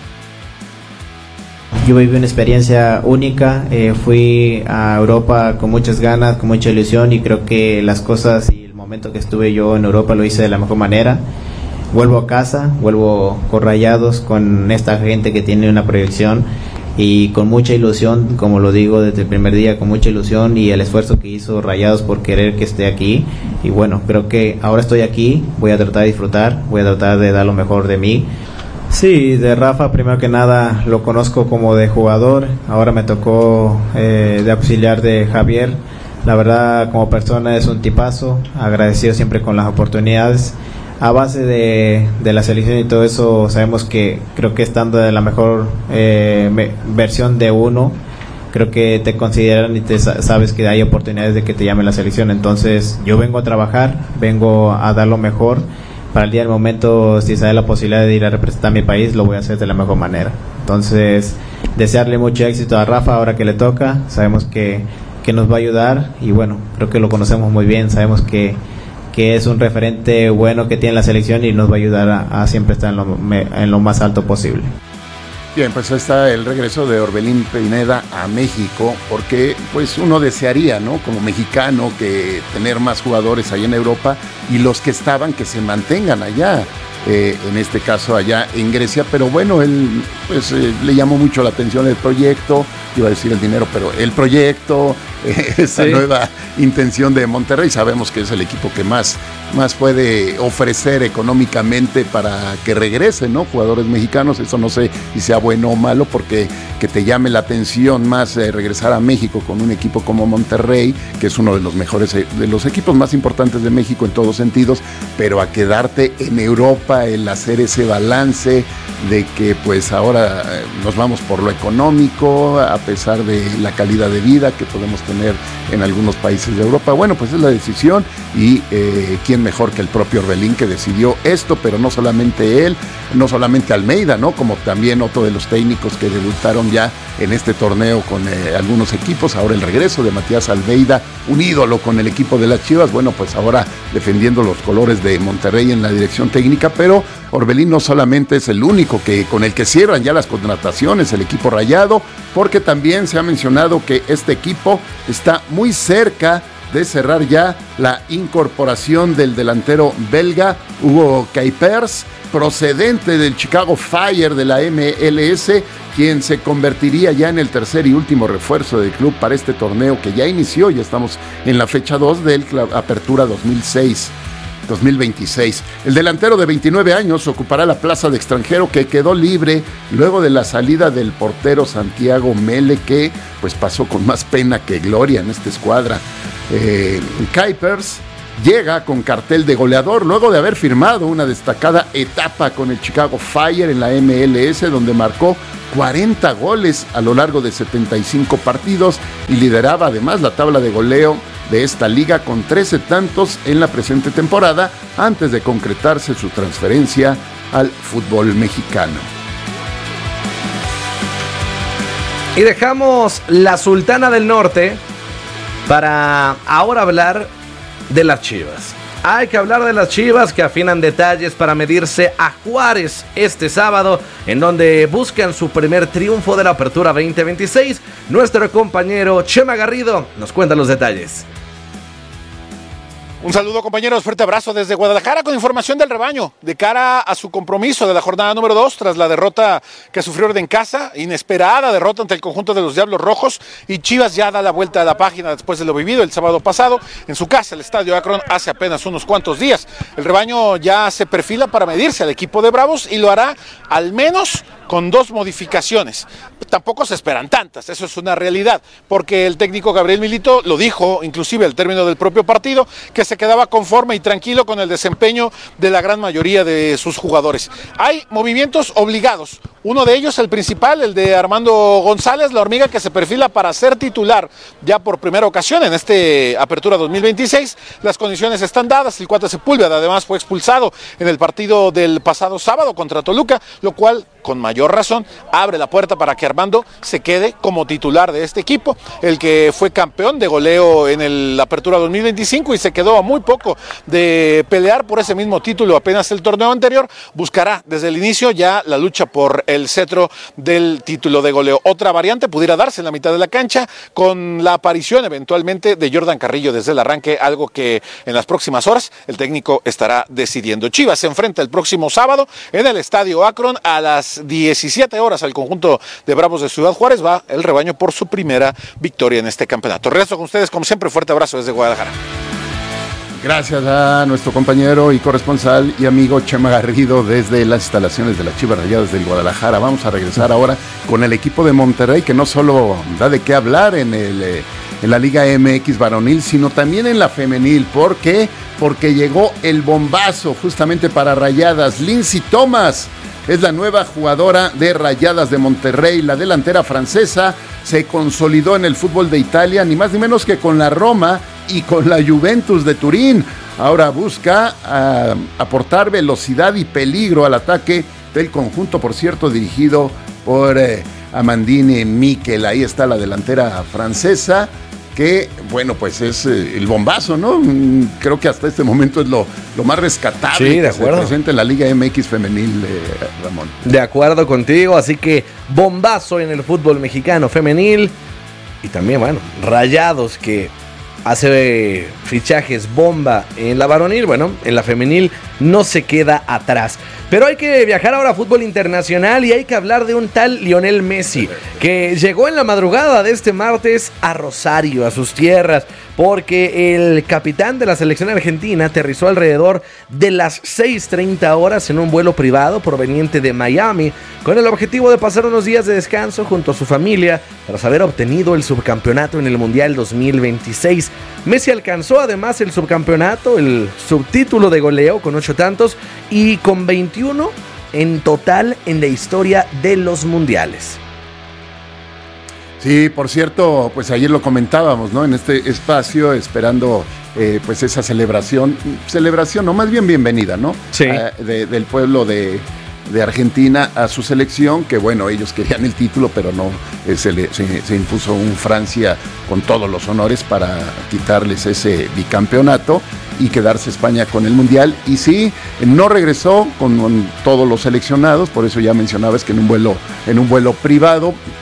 Yo viví una experiencia única, eh, fui a Europa con muchas ganas, con mucha ilusión, y creo que las cosas y el momento que estuve yo en Europa lo hice de la mejor manera. Vuelvo a casa, vuelvo con Rayados, con esta gente que tiene una proyección y con mucha ilusión, como lo digo desde el primer día, con mucha ilusión y el esfuerzo que hizo Rayados por querer que esté aquí. Y bueno, creo que ahora estoy aquí, voy a tratar de disfrutar, voy a tratar de dar lo mejor de mí. Sí, de Rafa primero que nada lo conozco como de jugador, ahora me tocó eh, de auxiliar de Javier. La verdad, como persona es un tipazo, agradecido siempre con las oportunidades. A base de, de la selección y todo eso, sabemos que creo que estando de la mejor eh, me, versión de uno, creo que te consideran y te sabes que hay oportunidades de que te llamen la selección. Entonces yo vengo a trabajar, vengo a dar lo mejor. Para el día del momento, si se da la posibilidad de ir a representar a mi país, lo voy a hacer de la mejor manera. Entonces, desearle mucho éxito a Rafa ahora que le toca. Sabemos que, que nos va a ayudar y bueno, creo que lo conocemos muy bien. Sabemos que, que es un referente bueno que tiene la selección y nos va a ayudar a, a siempre estar en lo, en lo más alto posible. Bien, pues está el regreso de Orbelín Pineda a México, porque pues uno desearía, ¿no?, como mexicano, que tener más jugadores allá en Europa y los que estaban que se mantengan allá, eh, en este caso allá en Grecia, pero bueno, él pues eh, le llamó mucho la atención el proyecto, iba a decir el dinero, pero el proyecto, eh, esa sí. nueva intención de Monterrey. Sabemos que es el equipo que más, más puede ofrecer económicamente para que regresen, ¿no?, jugadores mexicanos. Eso no sé si sea bueno o malo, porque que te llame la atención más eh, regresar a México con un equipo como Monterrey, que es uno de los mejores, de los equipos más importantes de México en todos sentidos, pero a quedarte en Europa, el hacer ese balance de que pues ahora eh, nos vamos por lo económico, a pesar de la calidad de vida que podemos tener en algunos países de Europa. Bueno, pues es la decisión y eh, quién mejor que el propio Orbelín, que decidió esto, pero no solamente él, no solamente Almeida, ¿no?, como también otro de los técnicos que debutaron ya en este torneo con eh, algunos equipos. Ahora el regreso de Matías Almeida, un ídolo con el equipo de las Chivas, bueno, pues ahora defendiendo los colores de Monterrey en la dirección técnica. Pero Orbelín no solamente es el único que con el que cierran ya las contrataciones el equipo rayado, porque también se ha mencionado que este equipo está muy cerca de cerrar ya la incorporación del delantero belga Hugo Kuipers, procedente del Chicago Fire de la M L S, quien se convertiría ya en el tercer y último refuerzo del club para este torneo que ya inició. Ya estamos en la fecha dos del Apertura dos mil seis. dos mil veintiséis. El delantero de veintinueve años ocupará la plaza de extranjero que quedó libre luego de la salida del portero Santiago Mele, que pues pasó con más pena que gloria en esta escuadra. Eh, Kuipers llega con cartel de goleador luego de haber firmado una destacada etapa con el Chicago Fire en la M L S, donde marcó cuarenta goles a lo largo de setenta y cinco partidos y lideraba además la tabla de goleo de esta liga con trece tantos en la presente temporada, antes de concretarse su transferencia al fútbol mexicano. Y dejamos la Sultana del Norte para ahora hablar de las Chivas. Hay que hablar de las Chivas, que afinan detalles para medirse a Juárez este sábado, en donde buscan su primer triunfo de la Apertura veinte veintiséis. Nuestro compañero Chema Garrido nos cuenta los detalles. Un saludo, compañeros, fuerte abrazo desde Guadalajara con información del rebaño de cara a su compromiso de la jornada número dos tras la derrota que sufrieron en casa, inesperada derrota ante el conjunto de los Diablos Rojos, y Chivas ya da la vuelta a la página después de lo vivido el sábado pasado en su casa, el Estadio Akron, hace apenas unos cuantos días. El rebaño ya se perfila para medirse al equipo de Bravos y lo hará al menos con dos modificaciones. Tampoco se esperan tantas, eso es una realidad, porque el técnico Gabriel Milito lo dijo, inclusive al término del propio partido, que se quedaba conforme y tranquilo con el desempeño de la gran mayoría de sus jugadores. Hay movimientos obligados, uno de ellos, el principal, el de Armando González, la hormiga, que se perfila para ser titular ya por primera ocasión en este Apertura dos mil veintiséis. Las condiciones están dadas, el Cuate Sepúlveda además fue expulsado en el partido del pasado sábado contra Toluca, lo cual con mayor razón abre la puerta para que Armando se quede como titular de este equipo, el que fue campeón de goleo en el Apertura dos mil veinticinco y se quedó a muy poco de pelear por ese mismo título apenas el torneo anterior. Buscará desde el inicio ya la lucha por el cetro del título de goleo. Otra variante pudiera darse en la mitad de la cancha con la aparición eventualmente de Jordan Carrillo desde el arranque, algo que en las próximas horas el técnico estará decidiendo. Chivas se enfrenta el próximo sábado en el Estadio Akron a las diecisiete horas al conjunto de Bravos de Ciudad Juárez. Va el rebaño por su primera victoria en este campeonato. Regreso con ustedes, como siempre, fuerte abrazo desde Guadalajara. Gracias a nuestro compañero y corresponsal y amigo Chema Garrido desde las instalaciones de las Chivas Rayadas del Guadalajara. Vamos a regresar ahora con el equipo de Monterrey, que no solo da de qué hablar en, el, en la Liga M X varonil, sino también en la femenil. ¿Por qué? Porque llegó el bombazo justamente para Rayadas. Lindsay Thomas es la nueva jugadora de Rayadas de Monterrey. La delantera francesa se consolidó en el fútbol de Italia, ni más ni menos que con la Roma y con la Juventus de Turín. Ahora busca uh, aportar velocidad y peligro al ataque del conjunto, por cierto, dirigido por eh, Amandine Miquel. Ahí está la delantera francesa, que, bueno, pues es eh, el bombazo, ¿no? Creo que hasta este momento es lo, lo más rescatable sí, que se presenta en la Liga M X femenil, eh, Ramón. De acuerdo contigo, así que bombazo en el fútbol mexicano femenil. Y también, bueno, Rayados, que hace fichajes bomba en la varonil, bueno, en la femenil no se queda atrás. Pero hay que viajar ahora a fútbol internacional y hay que hablar de un tal Lionel Messi, que llegó en la madrugada de este martes a Rosario, a sus tierras, porque el capitán de la selección argentina aterrizó alrededor de las seis treinta horas en un vuelo privado proveniente de Miami, con el objetivo de pasar unos días de descanso junto a su familia tras haber obtenido el subcampeonato en el Mundial dos mil veintiséis. Messi alcanzó además el subcampeonato, el subtítulo de goleo con ocho tantos y con veintiuno en total en la historia de los mundiales. Sí, por cierto, pues ayer lo comentábamos, ¿no? En este espacio, esperando eh, pues esa celebración, celebración, no, más bien bienvenida, ¿no? Sí. Eh, de, del pueblo de, de Argentina a su selección, que bueno, ellos querían el título, pero no, eh, se, le, se, se impuso un Francia con todos los honores para quitarles ese bicampeonato y quedarse España con el Mundial. Y sí, no regresó con, con todos los seleccionados, por eso ya mencionabas que en un vuelo, en un vuelo privado.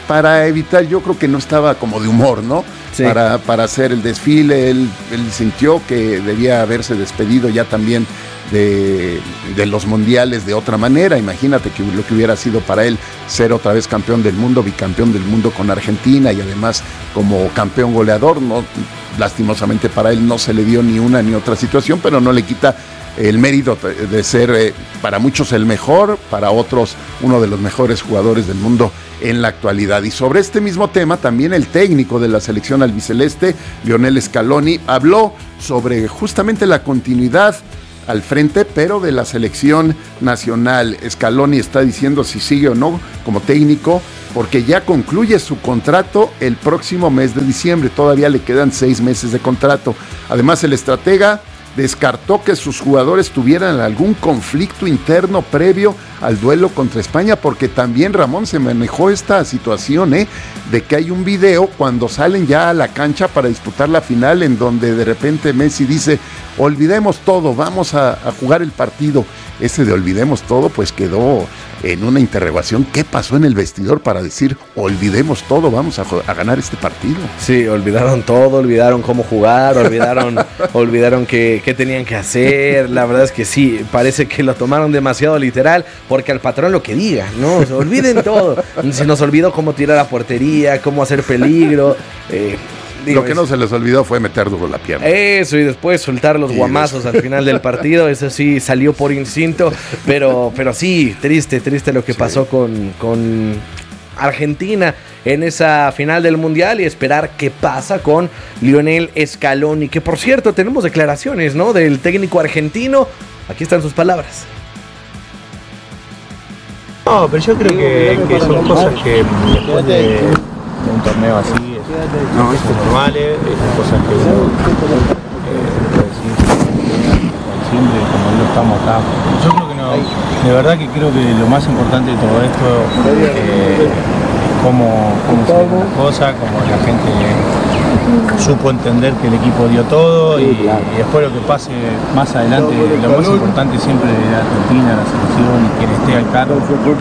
para evitar, yo creo que no estaba como de humor, ¿no? Sí. Para, para hacer el desfile, él, él sintió que debía haberse despedido ya también de, de los mundiales de otra manera. Imagínate que lo que hubiera sido para él ser otra vez campeón del mundo, bicampeón del mundo con Argentina y además como campeón goleador, ¿no? Lastimosamente para él no se le dio ni una ni otra situación, pero no le quita el mérito de ser eh, para muchos el mejor, para otros uno de los mejores jugadores del mundo en la actualidad. Y sobre este mismo tema también el técnico de la selección albiceleste, Lionel Scaloni, habló sobre justamente la continuidad al frente, pero de la selección nacional. Scaloni está diciendo si sigue o no como técnico, porque ya concluye su contrato el próximo mes de diciembre, todavía le quedan seis meses de contrato. Además, el estratega descartó que sus jugadores tuvieran algún conflicto interno previo al duelo contra España, porque también Ramón se manejó esta situación, ¿eh? de que hay un video cuando salen ya a la cancha para disputar la final, en donde de repente Messi dice, olvidemos todo, vamos a, a jugar el partido. Ese de olvidemos todo, pues quedó en una interrogación, ¿qué pasó en el vestidor para decir, olvidemos todo, vamos a, a ganar este partido? Sí, olvidaron todo, olvidaron cómo jugar, olvidaron, olvidaron qué, qué tenían que hacer. La verdad es que sí, parece que lo tomaron demasiado literal, porque al patrón lo que diga, ¿no? O sea, olviden todo. Se nos olvidó cómo tirar a portería, cómo hacer peligro. Eh, Digo, lo que no se les olvidó fue meter duro la pierna. Eso, y después soltar los guamazos al final del partido. Eso sí, salió por instinto. Pero, pero sí, triste, triste lo que sí. pasó con, con Argentina en esa final del Mundial, y esperar qué pasa con Lionel Scaloni. Que por cierto, tenemos declaraciones, ¿no?, del técnico argentino. Aquí están sus palabras. No, pero yo creo que, que son cosas que después de, de un torneo así no, son normales, son cosas que uno eh, puede decir siempre, como no estamos acá. Yo creo que no, de verdad que creo que lo más importante de todo esto eh, es cómo, cómo se ven las cosas, cómo la gente supo entender que el equipo dio todo, y, y después lo que pase más adelante, lo más importante siempre de la Argentina, la selección y quien esté al cargo,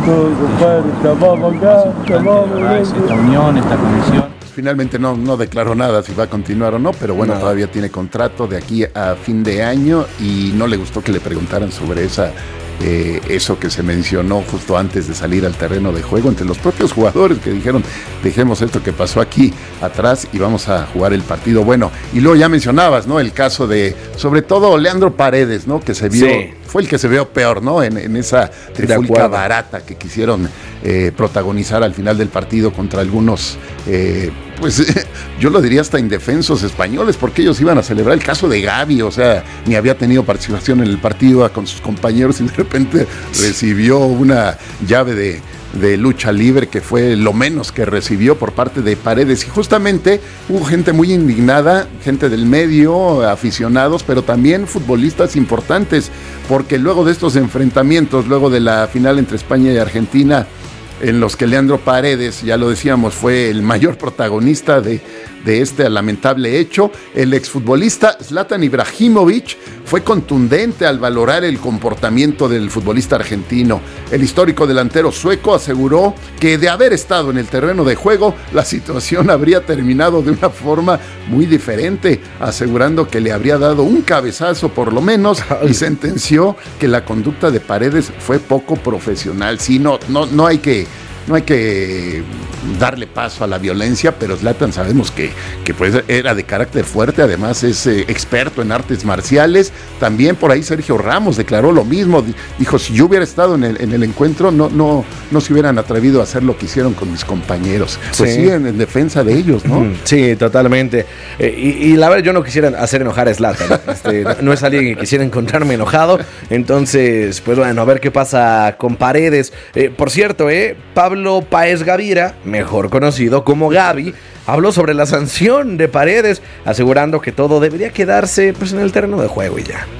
es esta unión, esta conexión. Finalmente no, no declaró nada si va a continuar o no, pero bueno, no. todavía tiene contrato de aquí a fin de año, y no le gustó que le preguntaran sobre esa eh, eso que se mencionó justo antes de salir al terreno de juego entre los propios jugadores, que dijeron, dejemos esto que pasó aquí atrás y vamos a jugar el partido. Bueno, y luego ya mencionabas, ¿no?, el caso de, sobre todo, Leandro Paredes, ¿no?, que se vio, sí. fue el que se vio peor, ¿no?, en, en esa trifulca barata que quisieron eh, protagonizar al final del partido contra algunos, eh, pues yo lo diría hasta indefensos españoles, porque ellos iban a celebrar el caso de Gavi, o sea, ni había tenido participación en el partido con sus compañeros, y de repente recibió una llave de, de lucha libre, que fue lo menos que recibió por parte de Paredes. Y justamente hubo gente muy indignada, gente del medio, aficionados, pero también futbolistas importantes, porque luego de estos enfrentamientos, luego de la final entre España y Argentina, en los que Leandro Paredes, ya lo decíamos, fue el mayor protagonista de, de este lamentable hecho, el exfutbolista Zlatan Ibrahimovic fue contundente al valorar el comportamiento del futbolista argentino. El histórico delantero sueco aseguró que, de haber estado en el terreno de juego, la situación habría terminado de una forma muy diferente, asegurando que le habría dado un cabezazo por lo menos, y sentenció que la conducta de Paredes fue poco profesional. Sí, no, no, no hay que No hay que darle paso a la violencia, pero Zlatan sabemos que, que pues era de carácter fuerte, además es eh, experto en artes marciales. También por ahí Sergio Ramos declaró lo mismo, dijo, si yo hubiera estado en el, en el encuentro, no, no, no se hubieran atrevido a hacer lo que hicieron con mis compañeros. Pues sí, sí en, en defensa de ellos, ¿no? Sí, totalmente. Eh, y, y la verdad, yo no quisiera hacer enojar a Zlatan, este, no, no es alguien que quisiera encontrarme enojado, entonces, pues bueno, a ver qué pasa con Paredes. Eh, por cierto, eh, Pablo Pablo Páez Gavira, mejor conocido como Gavi, habló sobre la sanción de Paredes, asegurando que todo debería quedarse pues en el terreno de juego y ya.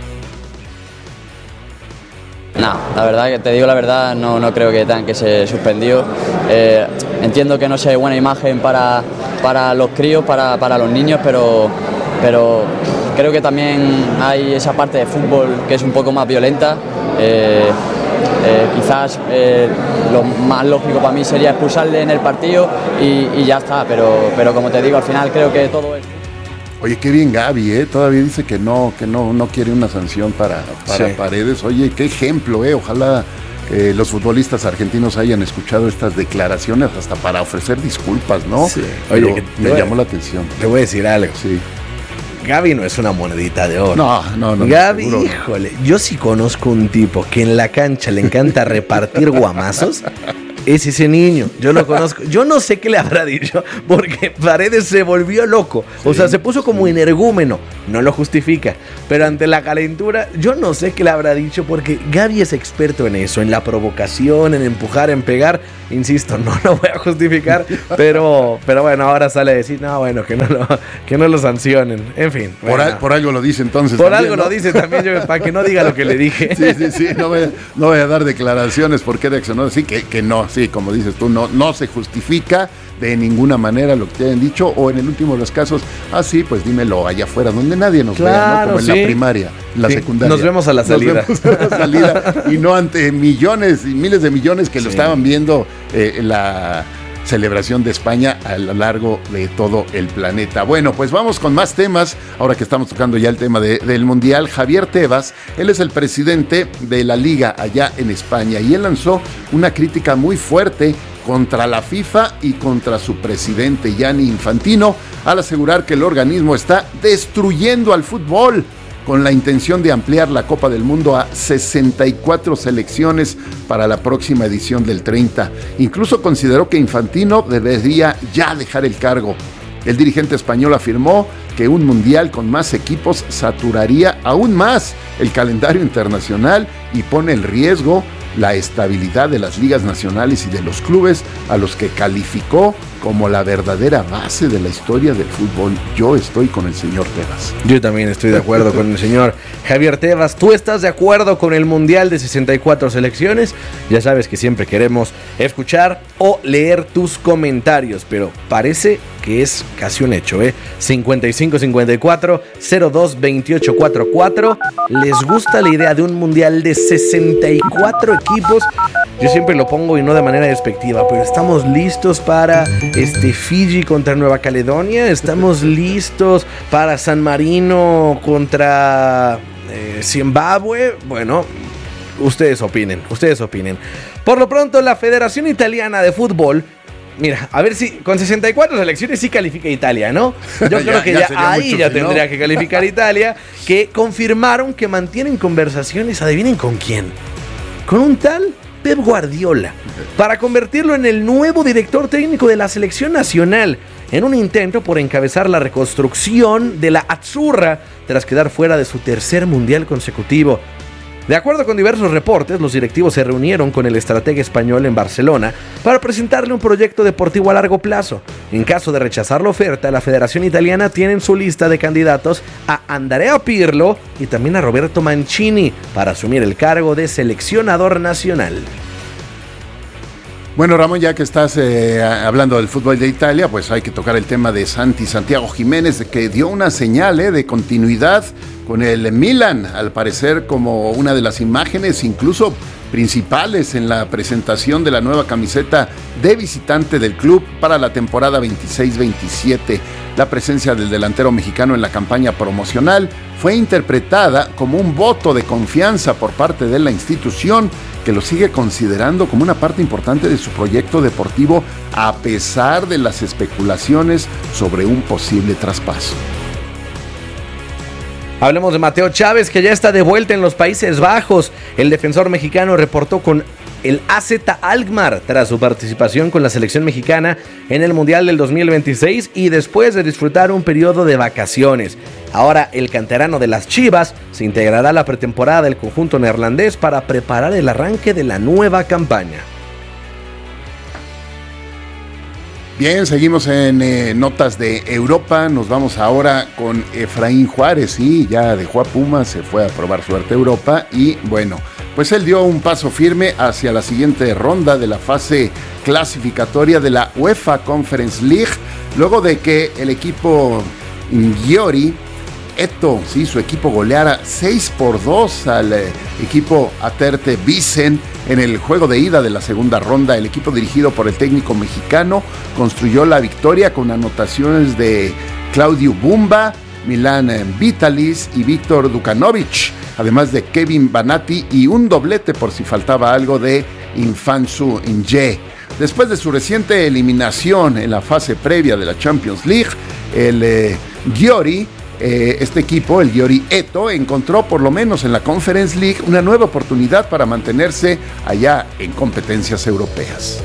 No, la verdad, que te digo la verdad, no, no creo que tengan que se suspendió. Eh, entiendo que no sea buena imagen para, para los críos, para, para los niños, pero, pero creo que también hay esa parte de fútbol que es un poco más violenta. Eh, eh, quizás eh, lo más lógico para mí sería expulsarle en el partido y, y ya está, pero, pero como te digo, al final creo que todo es... Oye, qué bien Gavi, ¿eh? Todavía dice que no, que no, no quiere una sanción para, para sí. Paredes. Oye, qué ejemplo, ¿eh? Ojalá eh, los futbolistas argentinos hayan escuchado estas declaraciones hasta para ofrecer disculpas, ¿no? Sí. Oye, que me llamó la atención. Te voy a decir algo. Sí. Gavi no es una monedita de oro. No, no, no. Gavi, seguro. híjole, yo sí conozco un tipo que en la cancha le encanta repartir guamazos. Es ese niño, yo lo conozco. Yo no sé qué le habrá dicho, porque Paredes se volvió loco. Sí, o sea, se puso como sí. energúmeno. No lo justifica. Pero ante la calentura, yo no sé qué le habrá dicho, porque Gavi es experto en eso, en la provocación, en empujar, en pegar. Insisto, no lo voy a justificar, pero, pero bueno, ahora sale a decir, no, bueno, que no lo, que no lo sancionen. En fin. Por, bueno. al, por algo lo dice entonces. Por también, algo ¿no? lo dice también, yo, para que no diga lo que le dije. Sí, sí, sí, no voy a, no voy a dar declaraciones porque reaccionó así, que, que no, sí, como dices tú, no, no se justifica de ninguna manera lo que te hayan dicho, o en el último de los casos, ah, sí, pues dímelo allá afuera, donde nadie nos claro, vea, ¿no? Como en sí. la primaria, en la sí. secundaria. Nos vemos a la salida. Nos vemos a la salida, y no ante millones y miles de millones que sí. lo estaban viendo eh, la celebración de España a lo largo de todo el planeta. Bueno, pues vamos con más temas, ahora que estamos tocando ya el tema de, del Mundial. Javier Tebas, él es el presidente de la Liga allá en España, y él lanzó una crítica muy fuerte contra la FIFA y contra su presidente Gianni Infantino, al asegurar que el organismo está destruyendo al fútbol con la intención de ampliar la Copa del Mundo a sesenta y cuatro selecciones para la próxima edición del treinta. Incluso consideró que Infantino debería ya dejar el cargo. El dirigente español afirmó que un mundial con más equipos saturaría aún más el calendario internacional y pone en riesgo la estabilidad de las ligas nacionales y de los clubes, a los que calificó como la verdadera base de la historia del fútbol. Yo estoy con el señor Tebas. Yo también estoy de acuerdo con el señor Javier Tebas. ¿Tú estás de acuerdo con el mundial de sesenta y cuatro selecciones? Ya sabes que siempre queremos escuchar o leer tus comentarios, pero parece que es casi un hecho, ¿eh? cincuenta y cinco cincuenta y cuatro cero dos veintiocho cuarenta y cuatro. ¿Les gusta la idea de un mundial de sesenta y cuatro equipos? Yo siempre lo pongo y no de manera despectiva, pero estamos listos para este Fiji contra Nueva Caledonia, estamos listos para San Marino contra eh, Zimbabue. Bueno, ustedes opinen, ustedes opinen. Por lo pronto, la Federación Italiana de Fútbol, mira, a ver si con sesenta y cuatro selecciones sí califica Italia, ¿no? Yo creo ya, que ya, ya ahí ya tendría no. que calificar Italia, que confirmaron que mantienen conversaciones, adivinen con quién, con un tal Pep Guardiola, para convertirlo en el nuevo director técnico de la selección nacional, en un intento por encabezar la reconstrucción de la Azzurra tras quedar fuera de su tercer mundial consecutivo. De acuerdo con diversos reportes, los directivos se reunieron con el estratega español en Barcelona para presentarle un proyecto deportivo a largo plazo. En caso de rechazar la oferta, la Federación Italiana tiene en su lista de candidatos a Andrea Pirlo y también a Roberto Mancini para asumir el cargo de seleccionador nacional. Bueno, Ramón, ya que estás eh, hablando del fútbol de Italia, pues hay que tocar el tema de Santi Santiago Jiménez, que dio una señal eh, de continuidad con el Milan, al parecer como una de las imágenes incluso principales en la presentación de la nueva camiseta de visitante del club para la temporada veintiséis veintisiete. La presencia del delantero mexicano en la campaña promocional fue interpretada como un voto de confianza por parte de la institución, que lo sigue considerando como una parte importante de su proyecto deportivo, a pesar de las especulaciones sobre un posible traspaso. Hablemos de Mateo Chávez, que ya está de vuelta en los Países Bajos. El defensor mexicano reportó con el A Z Alkmaar tras su participación con la selección mexicana en el Mundial del dos mil veintiséis y después de disfrutar un periodo de vacaciones. Ahora el canterano de las Chivas se integrará a la pretemporada del conjunto neerlandés para preparar el arranque de la nueva campaña. Bien, seguimos en eh, notas de Europa. Nos vamos ahora con Efraín Juárez. Sí, ya dejó a Pumas, se fue a probar suerte a Europa y bueno, pues él dio un paso firme hacia la siguiente ronda de la fase clasificatoria de la UEFA Conference League, luego de que el equipo Győri Eto'o, sí, su equipo goleara seis por dos al eh, equipo Aterpe Vicen en el juego de ida de la segunda ronda. El equipo dirigido por el técnico mexicano construyó la victoria con anotaciones de Claudio Bumba, Milan Vitalis y Víctor Dukanovic, además de Kevin Banati y un doblete por si faltaba algo de Infansu Inje. Después de su reciente eliminación en la fase previa de la Champions League, el eh, Győri, eh, este equipo, el Győri Eto'o, encontró por lo menos en la Conference League una nueva oportunidad para mantenerse allá en competencias europeas.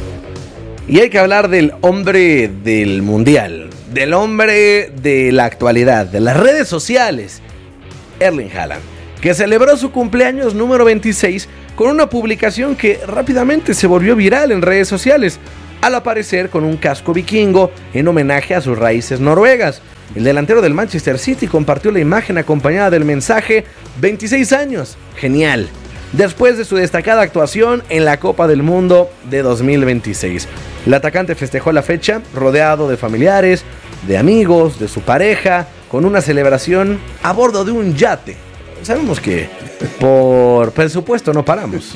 Y hay que hablar del hombre del mundial, del hombre de la actualidad, de las redes sociales, Erling Haaland, que celebró su cumpleaños número veintiséis con una publicación que rápidamente se volvió viral en redes sociales, al aparecer con un casco vikingo en homenaje a sus raíces noruegas. El delantero del Manchester City compartió la imagen acompañada del mensaje veintiséis años, genial, después de su destacada actuación en la Copa del Mundo de dos mil veintiséis. El atacante festejó la fecha rodeado de familiares, de amigos, de su pareja, con una celebración a bordo de un yate. Sabemos que por presupuesto no paramos.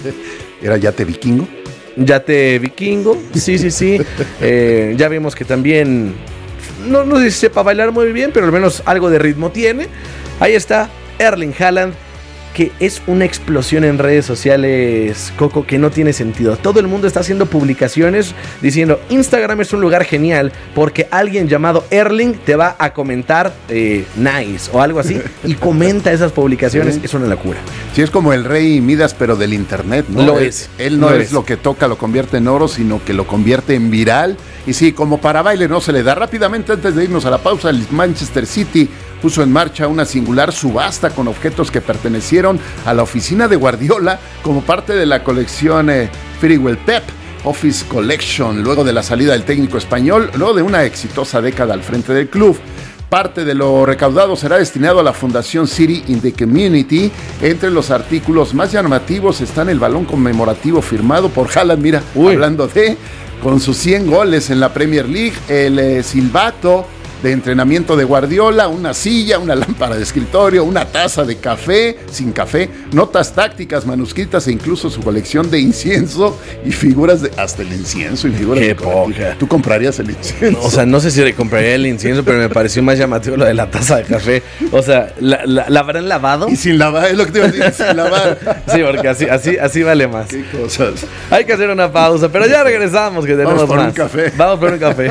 ¿Era yate vikingo? Yate vikingo, sí, sí, sí. Eh, ya vimos que también, no, no sé si sepa bailar muy bien, pero al menos algo de ritmo tiene. Ahí está Erling Haaland, que es una explosión en redes sociales, Coco, que no tiene sentido. Todo el mundo está haciendo publicaciones diciendo Instagram es un lugar genial porque alguien llamado Erling te va a comentar eh, nice o algo así y comenta esas publicaciones. Sí. Es una locura. Sí, es como el rey Midas, pero del internet, ¿no? Lo él, es. Él no lo es, es lo que toca, lo convierte en oro, sino que lo convierte en viral. Y sí, como para baile no se le da. Rápidamente, antes de irnos a la pausa, el Manchester City puso en marcha una singular subasta con objetos que pertenecieron a la oficina de Guardiola como parte de la colección eh, Firewell Pep Office Collection, luego de la salida del técnico español, luego de una exitosa década al frente del club. Parte de lo recaudado será destinado a la Fundación City in the Community. Entre los artículos más llamativos están el balón conmemorativo firmado por Haaland, mira, Uy. hablando de, con sus cien goles en la Premier League, el eh, silbato de entrenamiento de Guardiola, una silla, una lámpara de escritorio, una taza de café, sin café, notas tácticas manuscritas e incluso su colección de incienso y figuras de... Hasta el incienso y figuras Qué de... poca. ¿Tú comprarías el incienso? O sea, no sé si le compraría el incienso, pero me pareció más llamativo lo de la taza de café. O sea, ¿la, la, ¿la habrán lavado? Y sin lavar, es lo que te iba a decir, sin lavar. Sí, porque así, así, así vale más. Qué cosas. Hay que hacer una pausa, pero ya regresamos, que tenemos Vamos por más. un café. Vamos por un café.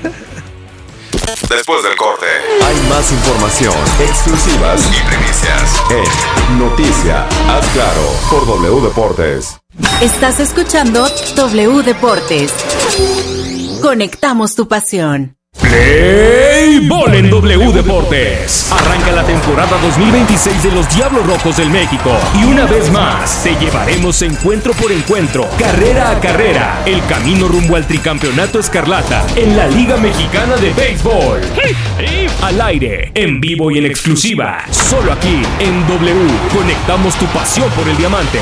Después del corte, hay más información, exclusivas y primicias en Noticia, haz claro, por W Deportes. Estás escuchando W Deportes. Conectamos tu pasión. Play Ball en W Deportes. Arranca la temporada dos mil veintiséis de los Diablos Rojos del México. Y una vez más, te llevaremos encuentro por encuentro, carrera a carrera, el camino rumbo al tricampeonato escarlata en la Liga Mexicana de Béisbol. Al aire, en vivo y en exclusiva, solo aquí en W. Conectamos tu pasión por el diamante.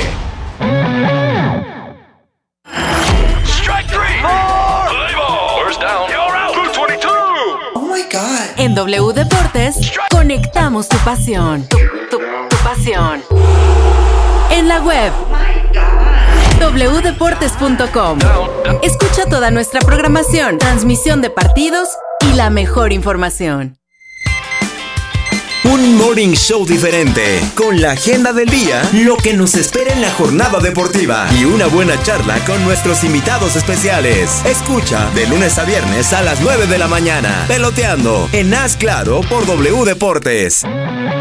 En W Deportes, conectamos tu pasión. Tu, tu, tu pasión. En la web, w deportes punto com. Escucha toda nuestra programación, transmisión de partidos y la mejor información. Un morning show diferente, con la agenda del día, lo que nos espera en la jornada deportiva y una buena charla con nuestros invitados especiales. Escucha de lunes a viernes a las nueve de la mañana, Peloteando, en Haz Claro por W Deportes.